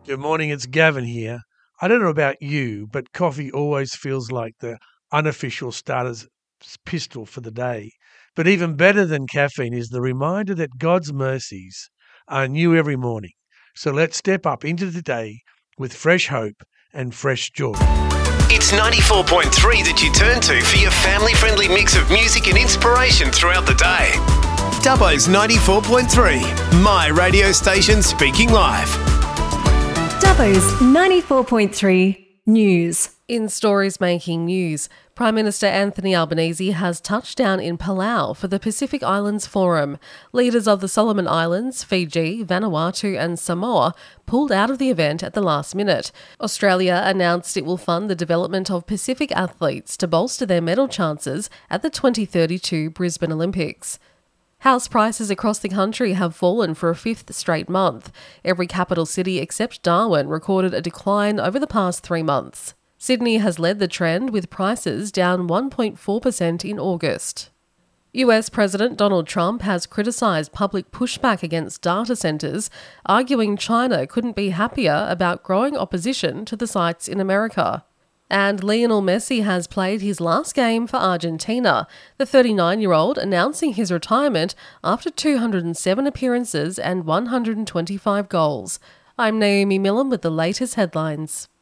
Good morning, it's Gavin here. I don't know about you, but coffee always feels like the unofficial starter's pistol for the day. But even better than caffeine is the reminder that God's mercies are new every morning. So let's step up into the day with fresh hope and fresh joy. It's 94.3 that you turn to for your family-friendly mix of music and inspiration throughout the day. Dubbo's 94.3, my radio station speaking live. Dubbo's 94.3 News. In stories making news, Prime Minister Anthony Albanese has touched down in Palau for the Pacific Islands Forum. Leaders of the Solomon Islands, Fiji, Vanuatu and Samoa pulled out of the event at the last minute. Australia announced it will fund the development of Pacific athletes to bolster their medal chances at the 2032 Brisbane Olympics. House prices across the country have fallen for a fifth straight month. Every capital city except Darwin recorded a decline over the past 3 months. Sydney has led the trend with prices down 1.4% in August. US President Donald Trump has criticised public pushback against data centres, arguing China couldn't be happier about growing opposition to the sites in America. And Lionel Messi has played his last game for Argentina, the 39-year-old announcing his retirement after 207 appearances and 125 goals. I'm Naomi Millam with the latest headlines.